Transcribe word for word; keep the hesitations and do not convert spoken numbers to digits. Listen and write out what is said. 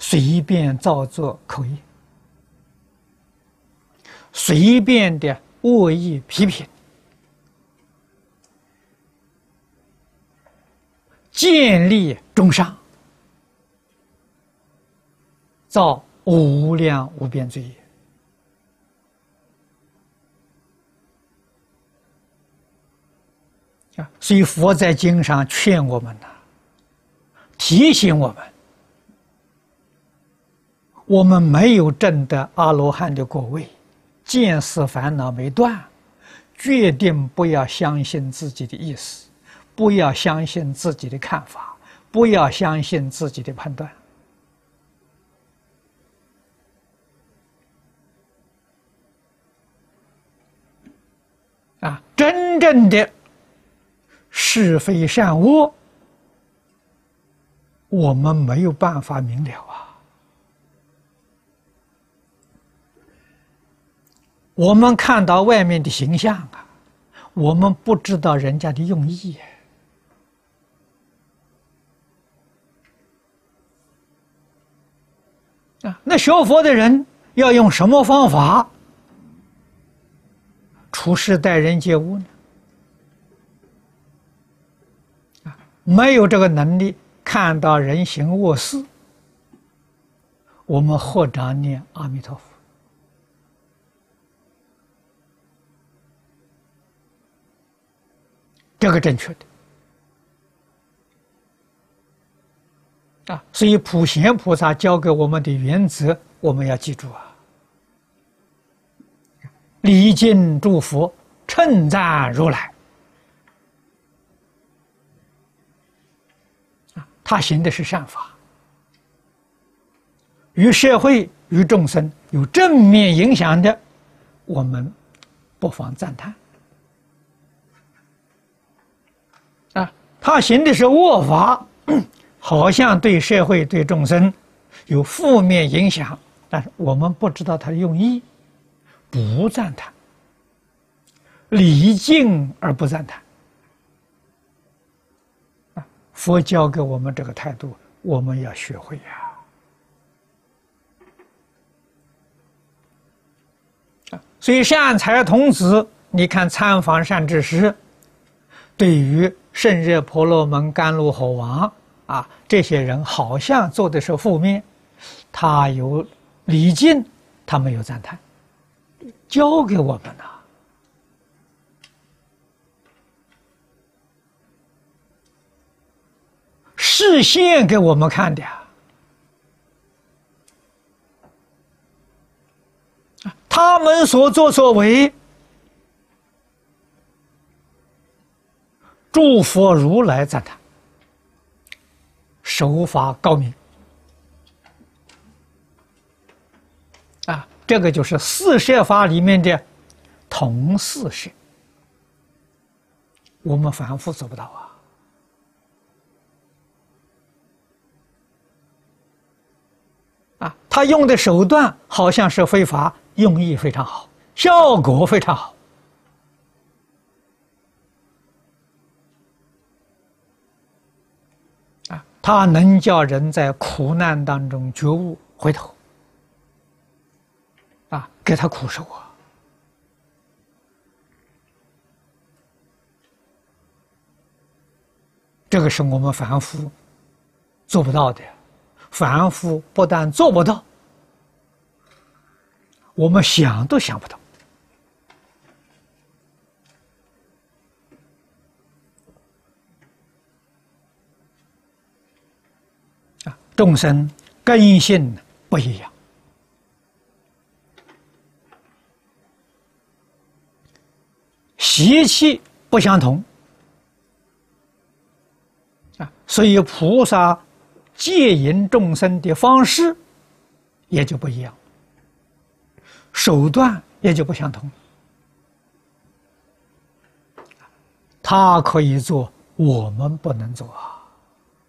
随便造作口业，随便的恶意批评，见利中伤，造无量无边罪业。啊，所以佛在经上劝我们呐、啊，提醒我们，我们没有证得阿罗汉的果位，见思烦恼没断，决定不要相信自己的意思，不要相信自己的看法，不要相信自己的判断。啊，真正的是非善恶，我们没有办法明了啊。我们看到外面的形象啊，我们不知道人家的用意。啊，那学佛的人要用什么方法处事待人接物呢？啊，没有这个能力，看到人行恶事，我们合掌念阿弥陀佛。这个正确的啊，所以普贤菩萨教给我们的原则，我们要记住啊。礼敬诸佛，称赞如来啊，他行的是善法，与社会与众生有正面影响的，我们不妨赞叹。啊，他行的是恶法，好像对社会对众生有负面影响，但是我们不知道他的用意，不赞叹，礼敬而不赞叹。啊，佛教给我们这个态度，我们要学会呀。啊，所以善财童子，你看参访善知识，对于圣热婆罗门、甘露猴王啊，这些人好像做的是负面，他有礼敬，他没有赞叹，教给我们了。示现给我们看的呀。他们所作所为，诸佛如来赞叹，手法高明啊！这个就是四摄法里面的同四摄，我们凡夫做不到啊。啊，他用的手段好像是非法，用意非常好，效果非常好。他能叫人在苦难当中觉悟回头，啊，给他苦受啊！这个是我们凡夫做不到的。凡夫不但做不到，我们想都想不到。众生根性不一样，习气不相同啊，所以菩萨戒引众生的方式也就不一样，手段也就不相同。他可以做，我们不能做啊。